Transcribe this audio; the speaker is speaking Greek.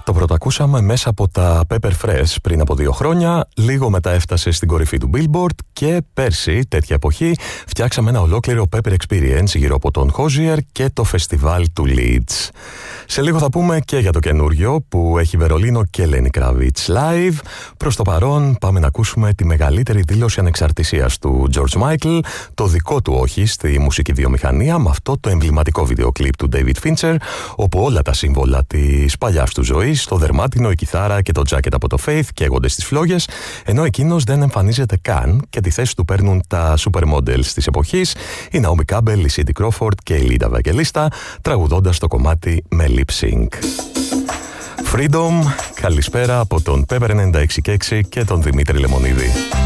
Το πρωτοακούσαμε μέσα από τα Pepper Fresh πριν από 2 χρόνια, λίγο μετά έφτασε στην κορυφή του Billboard και πέρσι, τέτοια εποχή, φτιάξαμε ένα ολόκληρο Pepper Experience γύρω από τον Hozier και το φεστιβάλ του Leeds. Σε λίγο θα πούμε και για το καινούριο που έχει Βερολίνο και Lenny Kravitz live. Προς το παρόν πάμε να ακούσουμε τη μεγαλύτερη δήλωση ανεξαρτησίας του George Michael, το δικό του όχι στη μουσική βιομηχανία, με αυτό το εμβληματικό βίντεο κλιπ του David Fincher, όπου όλα τα σύμβολα της παλιάς του ζωής, το δερμάτινο, η κιθάρα και το τζάκετ από το Faith καίγονται στις φλόγες, ενώ εκείνος δεν εμφανίζεται καν και τη θέση του παίρνουν τα supermodels της εποχής, η Naomi Campbell, η Cindy Crawford και η Linda Evangelista, τραγουδώντας το κομμάτι με lip sync. Freedom, καλησπέρα από τον Pepper 96 και τον Δημήτρη Λεμονίδη.